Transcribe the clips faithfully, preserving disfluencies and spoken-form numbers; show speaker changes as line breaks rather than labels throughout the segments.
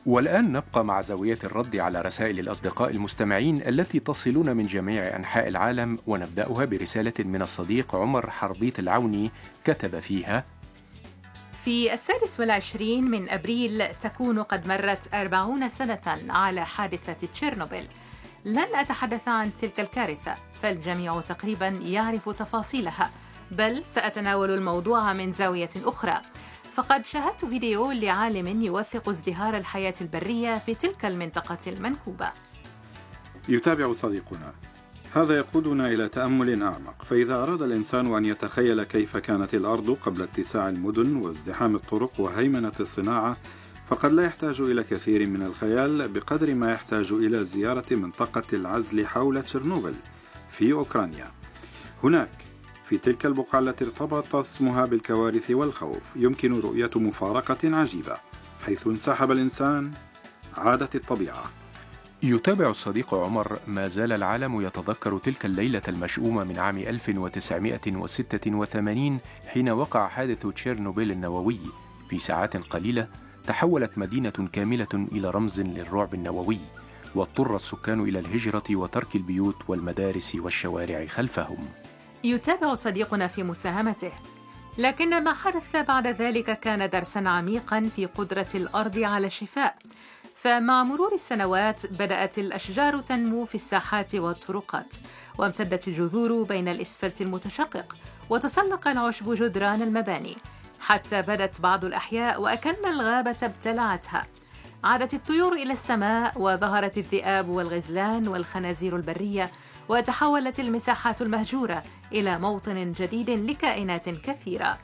والآن نبقى مع زاوية الرد على رسائل الأصدقاء المستمعين التي تصلون من جميع أنحاء العالم، ونبدأها برسالة من الصديق عمر حربيط العوني كتب فيها:
في السادس والعشرين من أبريل تكون قد مرت أربعون سنة على حادثة تشيرنوبل. لن أتحدث عن تلك الكارثة فالجميع تقريبا يعرف تفاصيلها، بل سأتناول الموضوع من زاوية أخرى. فقد شاهدت فيديو لعالم يوثق ازدهار الحياة البرية في تلك المنطقة المنكوبة.
يتابع صديقنا: هذا يقودنا إلى تأمل أعمق. فإذا أراد الإنسان أن يتخيل كيف كانت الأرض قبل اتساع المدن وازدحام الطرق وهيمنة الصناعة، فقد لا يحتاج إلى كثير من الخيال بقدر ما يحتاج إلى زيارة منطقة العزل حول تشيرنوبل في أوكرانيا. هناك في تلك البقعة التي ارتبط اسمها بالكوارث والخوف يمكن رؤية مفارقة عجيبة. حيث انسحب الإنسان عادت الطبيعة.
يتابع الصديق عمر: ما زال العالم يتذكر تلك الليلة المشؤومة من عام ألف وتسعمائة وستة وثمانين حين وقع حادث تشيرنوبيل النووي. في ساعات قليلة تحولت مدينة كاملة إلى رمز للرعب النووي، واضطر السكان إلى الهجرة وترك البيوت والمدارس والشوارع خلفهم.
يتابع صديقنا في مساهمته: لكن ما حدث بعد ذلك كان درساً عميقاً في قدرة الأرض على الشفاء. فمع مرور السنوات بدأت الأشجار تنمو في الساحات والطرقات، وامتدت الجذور بين الإسفلت المتشقق، وتسلق العشب جدران المباني، حتى بدت بعض الأحياء وأكن الغابة ابتلعتها. عادت الطيور إلى السماء، وظهرت الذئاب والغزلان والخنازير البرية، وتحولت المساحات المهجورة إلى موطن جديد لكائنات كثيرة.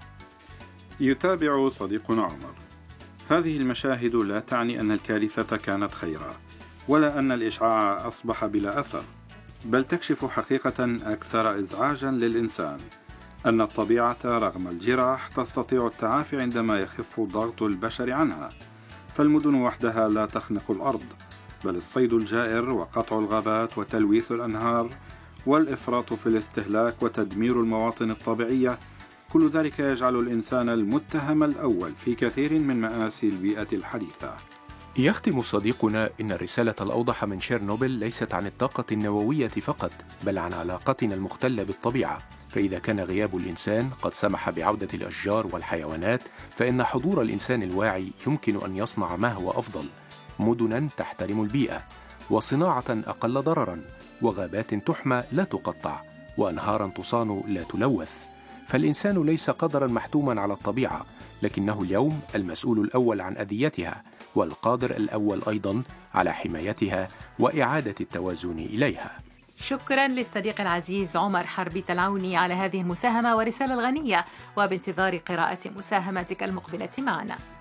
يتابع صديقنا عمر: هذه المشاهد لا تعني أن الكارثة كانت خيرا، ولا أن الإشعاع أصبح بلا أثر، بل تكشف حقيقة أكثر إزعاجا للإنسان: أن الطبيعة رغم الجراح تستطيع التعافي عندما يخف ضغط البشر عنها. فالمدن وحدها لا تخنق الأرض، بل الصيد الجائر وقطع الغابات وتلويث الأنهار والإفراط في الاستهلاك وتدمير المواطن الطبيعية، كل ذلك يجعل الإنسان المتهم الأول في كثير من مآسي البيئة الحديثة.
يختم صديقنا: إن الرسالة الأوضح من تشيرنوبل ليست عن الطاقة النووية فقط، بل عن علاقتنا المختلة بالطبيعة. فإذا كان غياب الإنسان قد سمح بعودة الأشجار والحيوانات، فإن حضور الإنسان الواعي يمكن أن يصنع ما هو أفضل: مدناً تحترم البيئة، وصناعة أقل ضرراً، وغابات تحمى لا تقطع، وأنهاراً تصان لا تلوث. فالإنسان ليس قدراً محتوماً على الطبيعة، لكنه اليوم المسؤول الأول عن أذيتها، والقادر الأول أيضاً على حمايتها وإعادة التوازن إليها.
شكراً للصديق العزيز عمر حربيط العوني على هذه المساهمة ورسالة الغنية، وبانتظار قراءة مساهماتك المقبلة معنا.